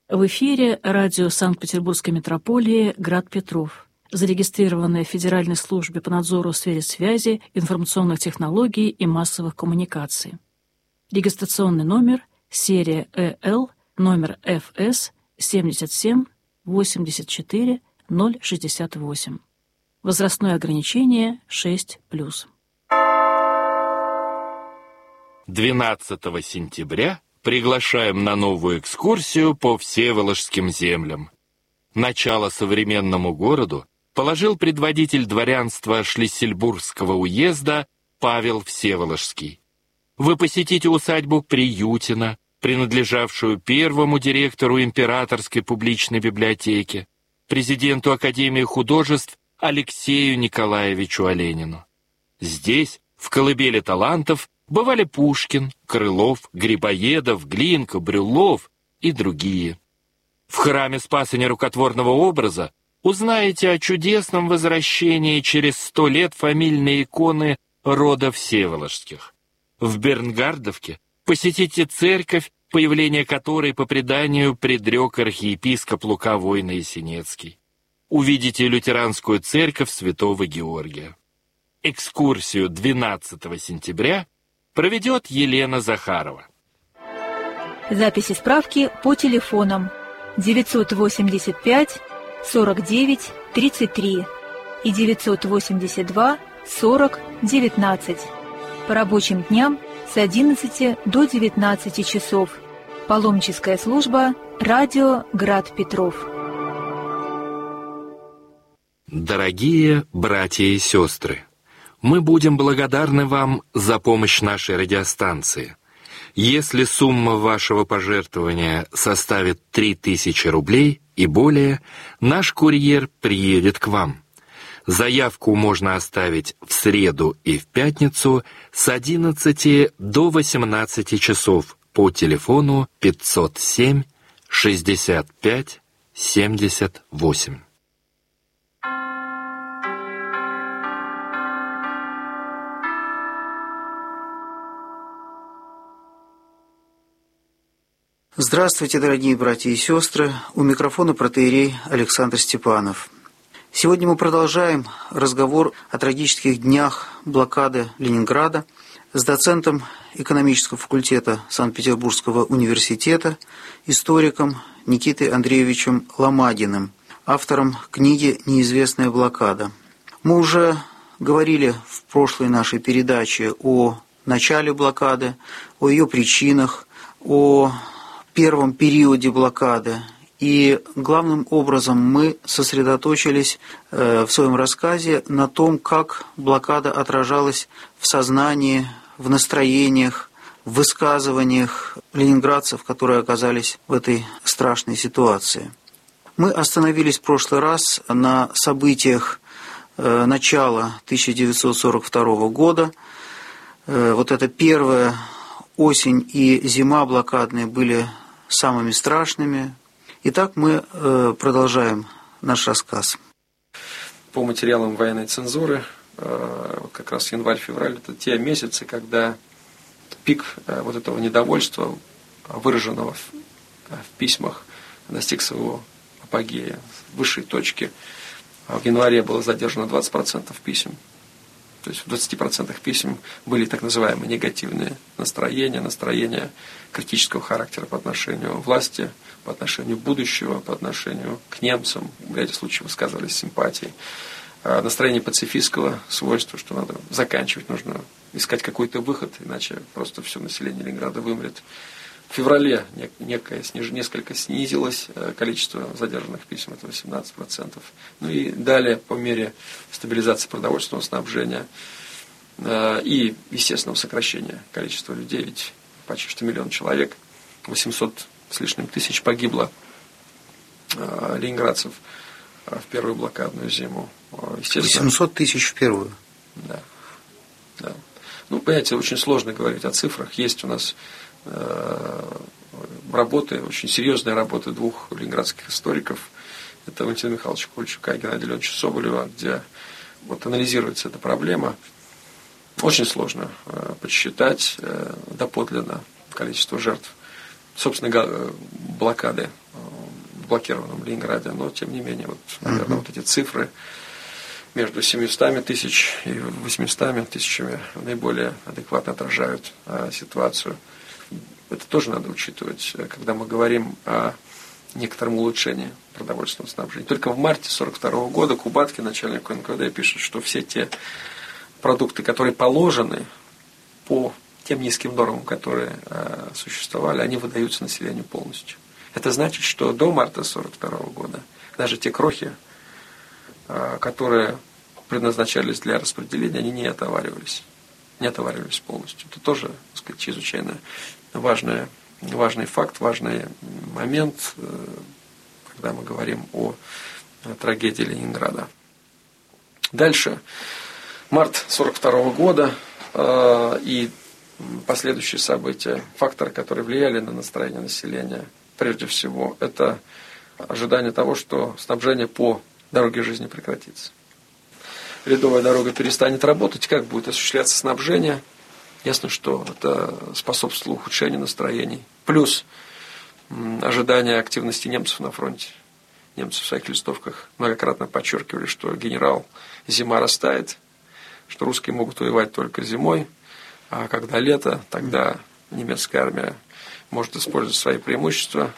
В эфире радио Санкт-Петербургской метрополии «Град Петров», зарегистрированное в Федеральной службе по надзору в сфере связи, информационных технологий и массовых коммуникаций. Регистрационный номер, серия ЭЛ, номер ФС 77 84 068. Возрастное ограничение 6+. 12 сентября приглашаем на новую экскурсию по Всеволожским землям. Начало современному городу положил предводитель дворянства Шлиссельбургского уезда Павел Всеволожский. Вы посетите усадьбу Приютина, принадлежавшую первому директору Императорской публичной библиотеки, президенту Академии художеств Алексею Николаевичу Оленину. Здесь, в колыбели талантов, бывали Пушкин, Крылов, Грибоедов, Глинка, Брюллов и другие. В храме Спаса Нерукотворного образа узнаете о чудесном возвращении через 100 лет фамильной иконы рода Всеволожских. В Бернгардовке посетите церковь, появление которой по преданию предрек архиепископ Лука Войно-Ясенецкий. Увидите лютеранскую церковь Святого Георгия. Экскурсию 12 сентября проведет Елена Захарова. Записи справки по телефонам 985 49 33 и 982 40 19. По рабочим дням с 11 до 19 часов. Паломническая служба «Радио Град Петров». Дорогие братья и сестры, мы будем благодарны вам за помощь нашей радиостанции. Если сумма вашего пожертвования составит 3000 рублей и более, наш курьер приедет к вам. Заявку можно оставить в среду и в пятницу с 11 до 18 часов по телефону 507 65 78. Здравствуйте, дорогие братья и сестры. У микрофона протоиерей Александр Степанов. Сегодня мы продолжаем разговор о трагических днях блокады Ленинграда с доцентом экономического факультета Санкт-Петербургского университета, историком Никитой Андреевичем Ломадиным, автором книги «Неизвестная блокада». Мы уже говорили в прошлой нашей передаче о начале блокады, о ее причинах, о первом периоде блокады. И главным образом мы сосредоточились в своем рассказе на том, как блокада отражалась в сознании, в настроениях, в высказываниях ленинградцев, которые оказались в этой страшной ситуации. Мы остановились в прошлый раз на событиях начала 1942 года. Вот эта первая осень и зима блокадные были самыми страшными. Итак, мы продолжаем наш рассказ. По материалам военной цензуры, как раз январь-февраль – это те месяцы, когда пик вот этого недовольства, выраженного в письмах, достиг своего апогея, высшей точки. В январе было задержано 20% писем. То есть в 20% писем были так называемые негативные настроения критического характера по отношению к власти, по отношению к будущему, по отношению к немцам. В ряде случаев высказывались симпатии. Настроение пацифистского свойства, что надо заканчивать, нужно искать какой-то выход, иначе просто все население Ленинграда вымрет. В феврале несколько снизилось количество задержанных писем, это 18%. Ну и далее, по мере стабилизации продовольственного снабжения и естественного сокращения количества людей, ведь почти что 1 миллион человек, 800 с лишним тысяч погибло ленинградцев в первую блокадную зиму. 800 тысяч в первую? Да. Ну, понимаете, очень сложно говорить о цифрах. Есть у нас работы, очень серьезные работы двух ленинградских историков. Это Валентина Михайловича Кольчука и Геннадия Леонидовича Соболева, где вот анализируется эта проблема. Очень сложно подсчитать доподлинно количество жертв. Собственно, блокады блокированном Ленинграде, но тем не менее, вот, наверное, вот эти цифры между 700 тысяч и 800 тысячами наиболее адекватно отражают ситуацию. Это тоже надо учитывать, когда мы говорим о некотором улучшении продовольственного снабжения. Только в марте 1942 года Кубатки, начальник НКВД, пишет, что все те продукты, которые положены по тем низким нормам, которые существовали, они выдаются населению полностью. Это значит, что до марта 1942 года даже те крохи, которые предназначались для распределения, они не отоваривались полностью. Это тоже, так сказать, чрезвычайно важный факт, важный момент, когда мы говорим о трагедии Ленинграда. Дальше. Март 1942 года и последующие события, факторы, которые влияли на настроение населения, прежде всего, это ожидание того, что снабжение по дороге жизни прекратится. Рядовая дорога перестанет работать, как будет осуществляться снабжение. Ясно, что это способствовало ухудшению настроений. Плюс ожидание активности немцев на фронте. Немцы в своих листовках многократно подчеркивали, что генерал, зима растает, что русские могут воевать только зимой, а когда лето, тогда немецкая армия может использовать свои преимущества,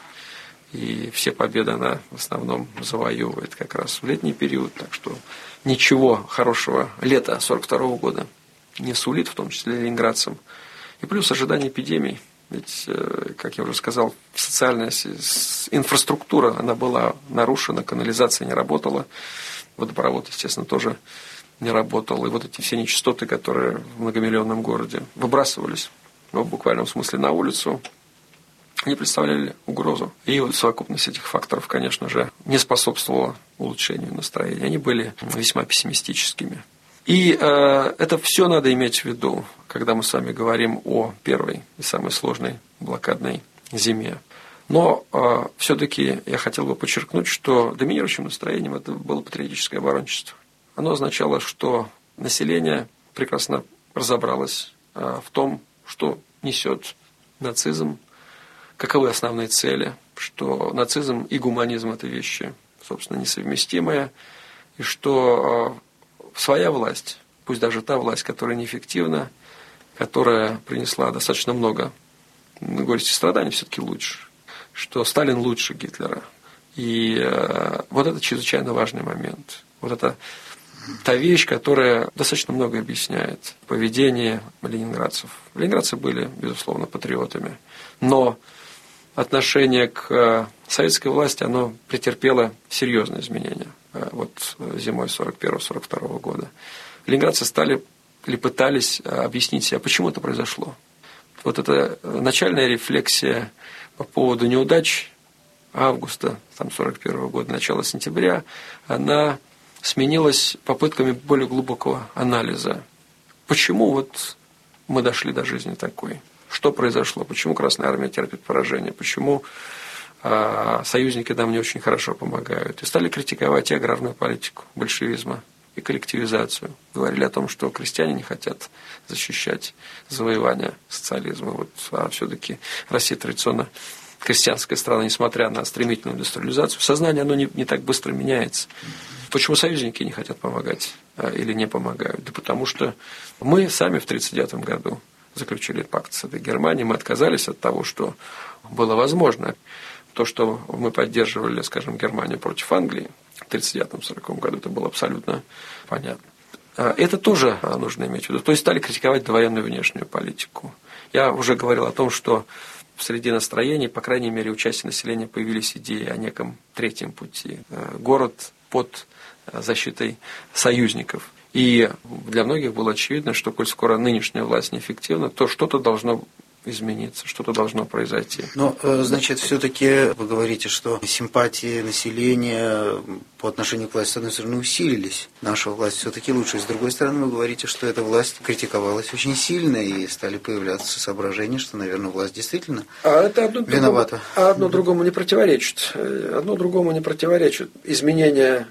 и все победы она в основном завоевывает как раз в летний период. Так что ничего хорошего лета 1942 года не сулит, в том числе ленинградцам. И плюс ожидание эпидемий. Ведь, как я уже сказал, социальная инфраструктура, она была нарушена, канализация не работала, водопровод, естественно, тоже не работал. И вот эти все нечистоты, которые в многомиллионном городе выбрасывались, в буквальном смысле, на улицу, они представляли угрозу. И вот совокупность этих факторов, конечно же, не способствовала улучшению настроения. Они были весьма пессимистическими. И это все надо иметь в виду, когда мы с вами говорим о первой и самой сложной блокадной зиме. Но все-таки я хотел бы подчеркнуть, что доминирующим настроением это было патриотическое оборончество. Оно означало, что население прекрасно разобралось в том, что несет нацизм, каковы основные цели, что нацизм и гуманизм – это вещи, собственно, несовместимые, и что своя власть, пусть даже та власть, которая неэффективна, которая принесла достаточно много горести и страданий, все-таки лучше, что Сталин лучше Гитлера. И вот это чрезвычайно важный момент. Вот это та вещь, которая достаточно много объясняет поведение ленинградцев. Ленинградцы были, безусловно, патриотами, но отношение к советской власти, оно претерпело серьезные изменения вот зимой 1941-1942 года. Ленинградцы стали или пытались объяснить себе, почему это произошло. Вот эта начальная рефлексия по поводу неудач августа 1941 года, начала сентября, она сменилась попытками более глубокого анализа. Почему вот мы дошли до жизни такой? Что произошло? Почему Красная Армия терпит поражение? Почему союзники нам не очень хорошо помогают? И стали критиковать и аграрную политику большевизма, и коллективизацию. Говорили о том, что крестьяне не хотят защищать завоевания социализма. Вот, а все-таки Россия традиционно крестьянская страна, несмотря на стремительную индустриализацию. Сознание оно не так быстро меняется. Почему союзники не хотят помогать или не помогают? Да потому что мы сами в 1939 году заключили пакт с этой Германией, мы отказались от того, что было возможно. То, что мы поддерживали, скажем, Германию против Англии в 1939-1940 году, это было абсолютно понятно. Это тоже нужно иметь в виду. То есть стали критиковать довоенную внешнюю политику. Я уже говорил о том, что среди настроений, по крайней мере, у части населения появились идеи о неком третьем пути. Город под защитой союзников. И для многих было очевидно, что, коль скоро нынешняя власть неэффективна, то что-то должно измениться, что-то должно произойти. Но, значит, все-таки вы говорите, что симпатии населения по отношению к власти, с одной стороны, усилились. Наша власть все-таки лучше. С другой стороны, вы говорите, что эта власть критиковалась очень сильно, и стали появляться соображения, что, наверное, власть действительно виновата. Одно другому не противоречит. Одно другому не противоречит. Изменения,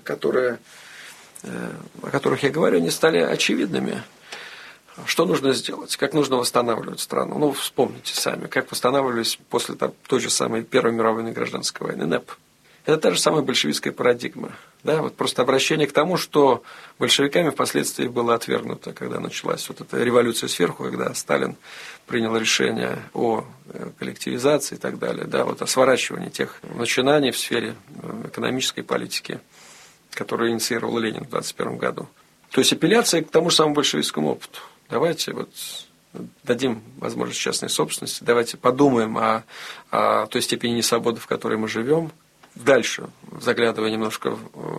о которых я говорю, они стали очевидными. Что нужно сделать? Как нужно восстанавливать страну? Ну, вспомните сами, как восстанавливались после той же самой Первой мировой войны, гражданской войны, НЭП. Это та же самая большевистская парадигма. Да? Вот просто обращение к тому, что большевиками впоследствии было отвергнуто, когда началась вот эта революция сверху, когда Сталин принял решение о коллективизации и так далее, да, вот о сворачивании тех начинаний в сфере экономической политики, которую инициировал Ленин в 1921 году. То есть апелляция к тому же самому большевистскому опыту. Давайте вот дадим возможность частной собственности, давайте подумаем о той степени несвободы, в которой мы живем, дальше, заглядывая немножко